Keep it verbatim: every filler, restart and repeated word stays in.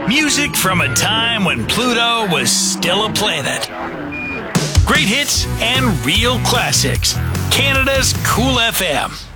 Music from a time when Pluto was still a planet. Great hits and real classics. Canada's Cool F M.